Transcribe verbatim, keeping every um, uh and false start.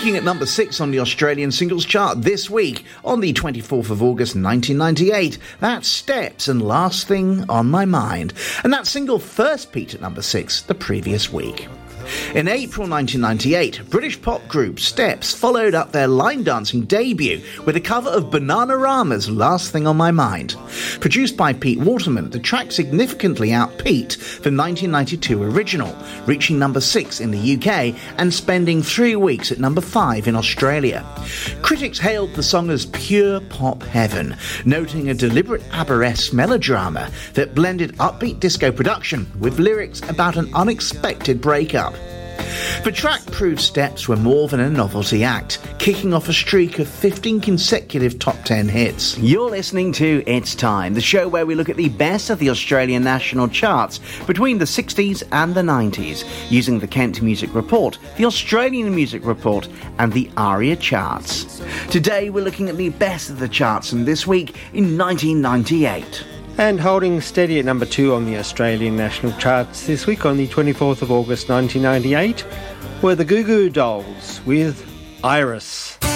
Peaking at number six on the Australian singles chart this week, on the twenty-fourth of August nineteen ninety-eight, that's Steps and Last Thing on My Mind. And that single first peaked at number six the previous week. In April nineteen ninety-eight, British pop group Steps followed up their line dancing debut with a cover of Bananarama's Last Thing on My Mind. Produced by Pete Waterman, the track significantly outpeaked the nineteen ninety-two original, reaching number six in the U K and spending three weeks at number five in Australia. Critics hailed the song as pure pop heaven, noting a deliberate ABBA-esque melodrama that blended upbeat disco production with lyrics about an unexpected breakup. The track proved Steps were more than a novelty act, kicking off a streak of fifteen consecutive top ten hits. You're listening to It's Time, the show where we look at the best of the Australian national charts between the sixties and the nineties, using the Kent Music Report, the Australian Music Report, and the ARIA charts. Today we're looking at the best of the charts from this week in nineteen ninety-eight. And holding steady at number two on the Australian national charts this week on the twenty-fourth of August nineteen ninety-eight were the Goo Goo Dolls with Iris.